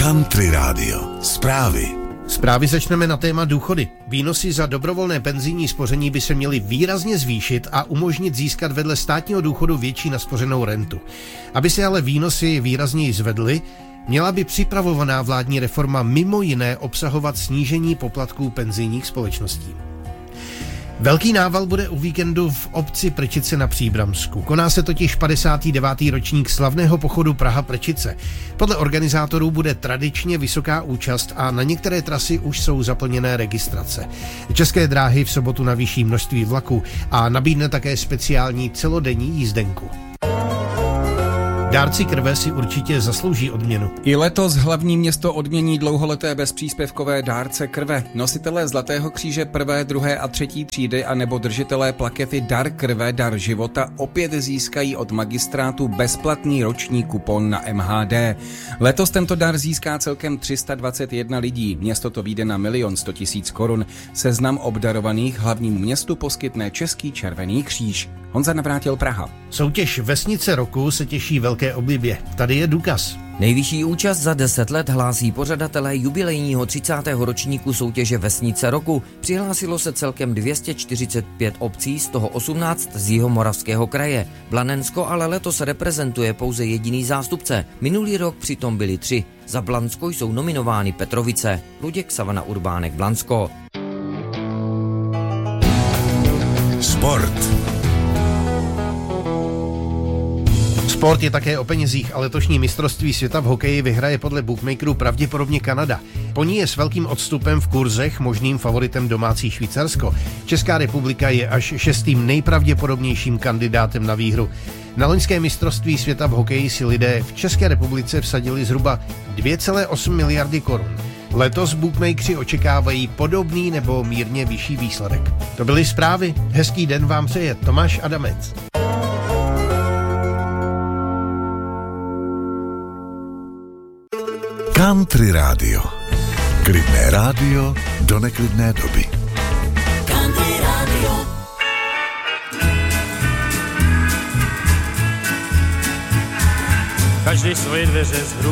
Country Radio. Zprávy. Zprávy začneme na téma důchody. Výnosy za dobrovolné penzijní spoření by se měly výrazně zvýšit a umožnit získat vedle státního důchodu větší naspořenou rentu. Aby se ale výnosy výrazněji zvedly, měla by připravovaná vládní reforma mimo jiné obsahovat snížení poplatků penzijních společností. Velký nával bude u víkendu v obci Prčice na Příbramsku. Koná se totiž 59. ročník slavného pochodu Praha-Prčice. Podle organizátorů bude tradičně vysoká účast a na některé trasy už jsou zaplněné registrace. České dráhy v sobotu navýší množství vlaků a nabídne také speciální celodenní jízdenku. Dárci krve si určitě zaslouží odměnu. I letos hlavní město odmění dlouholeté bezpříspěvkové dárce krve. Nositelé Zlatého kříže 1., 2. a 3. třídy a nebo držitelé plakety Dar krve, dar života opět získají od magistrátu bezplatný roční kupon na MHD. Letos tento dar získá celkem 321 lidí. Město to vyjde na 1 100 000 korun. Seznam obdarovaných hlavnímu městu poskytne Český červený kříž. Honza Navrátil, Praha. Soutěž Vesnice roku se těší velké oblibě. Tady je důkaz. Nejvyšší účast za 10 let hlásí pořadatelé jubilejního 30. ročníku soutěže Vesnice roku. Přihlásilo se celkem 245 obcí, z toho 18 z Jihomoravského kraje. Blanensko ale letos reprezentuje pouze jediný zástupce. Minulý rok přitom byli 3. Za Blansko jsou nominovány Petrovice. Luděk Savana Urbánek, Blansko. Sport. Sport je také o penězích a letošní mistrovství světa v hokeji vyhraje podle bookmakerů pravděpodobně Kanada. Po ní je s velkým odstupem v kurzech možným favoritem domácí Švýcarsko. Česká republika je až 6. nejpravděpodobnějším kandidátem na výhru. Na loňské mistrovství světa v hokeji si lidé v České republice vsadili zhruba 2,8 miliardy korun. Letos bookmakeri očekávají podobný nebo mírně vyšší výsledek. To byly zprávy. Hezký den vám přeje Tomáš Adamec. Country Radio. Klidné rádio do neklidné doby. Country Radio. Každý svoje dveře